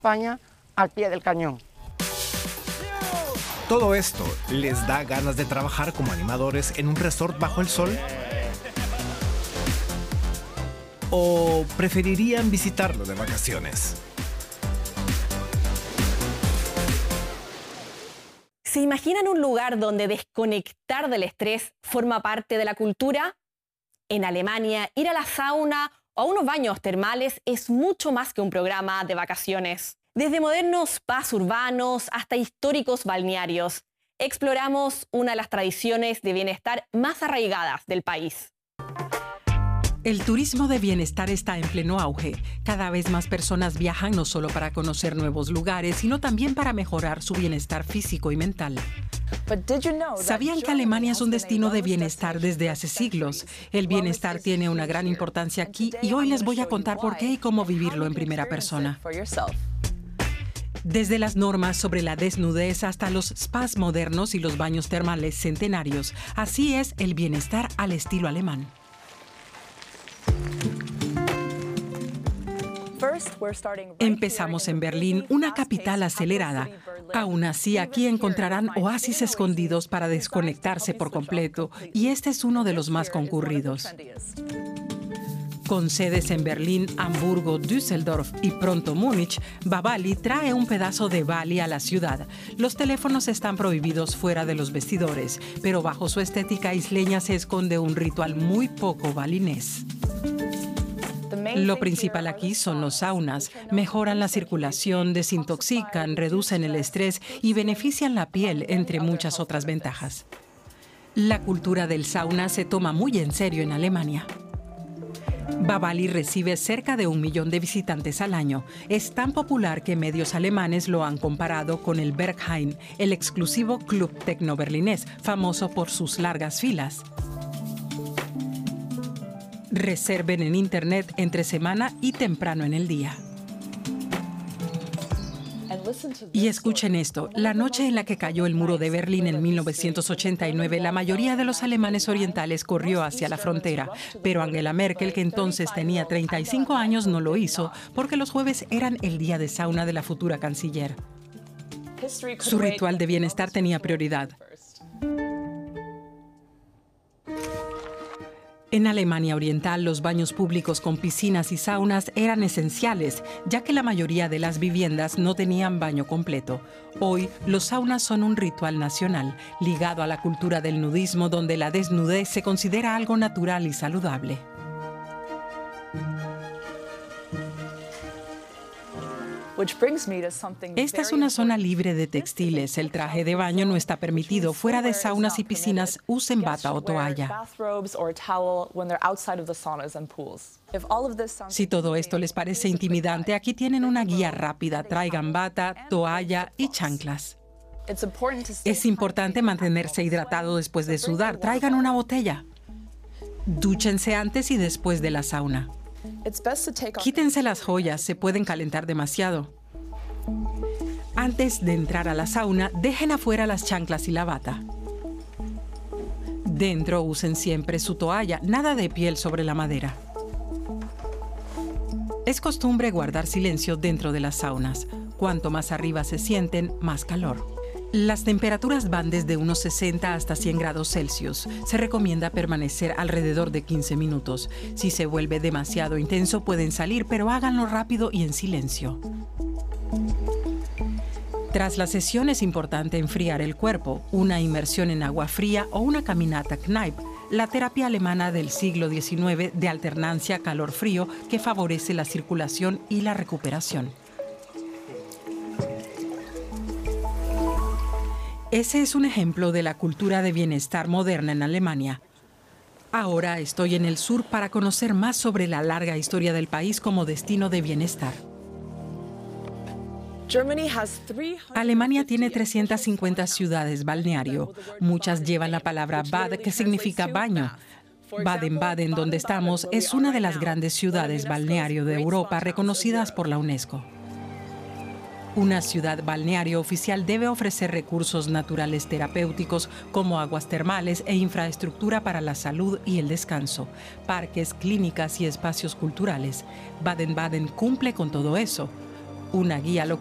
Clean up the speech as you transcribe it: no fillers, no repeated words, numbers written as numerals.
España al pie del cañón. ¿Todo esto les da ganas de trabajar como animadores en un resort bajo el sol? ¿O preferirían visitarlo de vacaciones? ¿Se imaginan un lugar donde desconectar del estrés forma parte de la cultura? En Alemania, ir a la sauna o a unos baños termales es mucho más que un programa de vacaciones. Desde modernos spas urbanos hasta históricos balnearios, exploramos una de las tradiciones de bienestar más arraigadas del país. El turismo de bienestar está en pleno auge. Cada vez más personas viajan no solo para conocer nuevos lugares, sino también para mejorar su bienestar físico y mental. ¿Sabían que Alemania es un destino de bienestar desde hace siglos? El bienestar tiene una gran importancia aquí y hoy les voy a contar por qué y cómo vivirlo en primera persona. Desde las normas sobre la desnudez hasta los spas modernos y los baños termales centenarios, así es el bienestar al estilo alemán. Empezamos en Berlín, una capital acelerada. Aún así, aquí encontrarán oasis escondidos para desconectarse por completo, y este es uno de los más concurridos. Con sedes en Berlín, Hamburgo, Düsseldorf y pronto Múnich, Babali trae un pedazo de Bali a la ciudad. Los teléfonos están prohibidos fuera de los vestidores, pero bajo su estética isleña se esconde un ritual muy poco balinés. Lo principal aquí son los saunas. Mejoran la circulación, desintoxican, reducen el estrés y benefician la piel, entre muchas otras ventajas. La cultura del sauna se toma muy en serio en Alemania. Babali recibe cerca de 1 millón de visitantes al año. Es tan popular que medios alemanes lo han comparado con el Berghain, el exclusivo club tecno berlinés, famoso por sus largas filas. Reserven en Internet entre semana y temprano en el día. Y escuchen esto, la noche en la que cayó el muro de Berlín en 1989, la mayoría de los alemanes orientales corrió hacia la frontera, pero Angela Merkel, que entonces tenía 35 años, no lo hizo porque los jueves eran el día de sauna de la futura canciller. Su ritual de bienestar tenía prioridad. En Alemania Oriental, los baños públicos con piscinas y saunas eran esenciales, ya que la mayoría de las viviendas no tenían baño completo. Hoy, los saunas son un ritual nacional, ligado a la cultura del nudismo, donde la desnudez se considera algo natural y saludable. Esta es una zona libre de textiles. El traje de baño no está permitido. Fuera de saunas y piscinas, usen bata o toalla. Si todo esto les parece intimidante, aquí tienen una guía rápida. Traigan bata, toalla y chanclas. Es importante mantenerse hidratado después de sudar. Traigan una botella. Dúchense antes y después de la sauna. Quítense las joyas, se pueden calentar demasiado. Antes de entrar a la sauna, dejen afuera las chanclas y la bata. Dentro usen siempre su toalla, nada de piel sobre la madera. Es costumbre guardar silencio dentro de las saunas. Cuanto más arriba se sienten, más calor. Las temperaturas van desde unos 60 hasta 100 grados Celsius. Se recomienda permanecer alrededor de 15 minutos. Si se vuelve demasiado intenso, pueden salir, pero háganlo rápido y en silencio. Tras la sesión es importante enfriar el cuerpo, una inmersión en agua fría o una caminata Kneipp, la terapia alemana del siglo XIX de alternancia calor-frío que favorece la circulación y la recuperación. Ese es un ejemplo de la cultura de bienestar moderna en Alemania. Ahora estoy en el sur para conocer más sobre la larga historia del país como destino de bienestar. Alemania tiene 350 ciudades balneario. Muchas llevan la palabra Bad, que significa baño. Baden-Baden, donde estamos, es una de las grandes ciudades balneario de Europa reconocidas por la UNESCO. Una ciudad balneario oficial debe ofrecer recursos naturales terapéuticos como aguas termales e infraestructura para la salud y el descanso, parques, clínicas y espacios culturales. Baden-Baden cumple con todo eso. una guía local